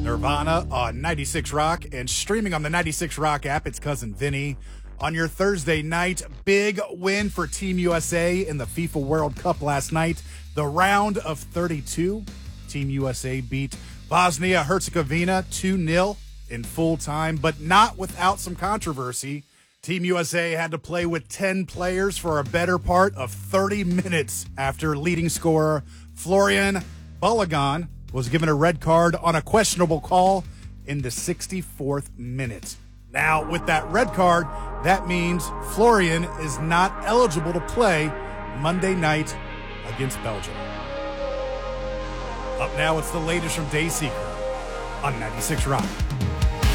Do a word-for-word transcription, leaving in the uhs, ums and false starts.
Nirvana on ninety-six Rock and streaming on the ninety-six Rock app. It's Cousin Vinny. On your Thursday night, big win for Team U S A in the FIFA World Cup last night. The round of thirty-two. Team U S A beat Bosnia-Herzegovina two nil in full time, but not without some controversy. Team U S A had to play with ten players for a better part of thirty minutes after leading scorer Florian Balogun was given a red card on a questionable call in the sixty-fourth minute. Now, with that red card, that means Florian is not eligible to play Monday night against Belgium. Up now, it's the latest from Dayseeker on ninety-six Rock.